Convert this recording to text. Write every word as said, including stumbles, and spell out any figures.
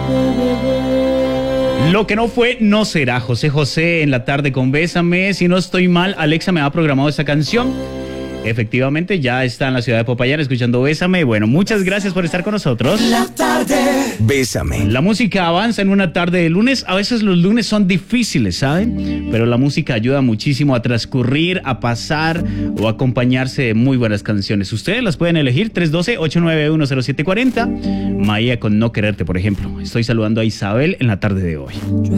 Lo que no fue, no será. José José en la tarde con Bésame. Si no estoy mal, Alexa me ha programado esta canción. Efectivamente, ya está en la ciudad de Popayán escuchando Bésame. Bueno, muchas gracias por estar con nosotros. La tarde. Bésame. La música avanza en una tarde de lunes. A veces los lunes son difíciles, ¿saben? Pero la música ayuda muchísimo a transcurrir, a pasar o a acompañarse de muy buenas canciones. Ustedes las pueden elegir. tres uno dos, ocho nueve uno, cero siete cuatro cero. Maía con No Quererte, por ejemplo. Estoy saludando a Isabel en la tarde de hoy.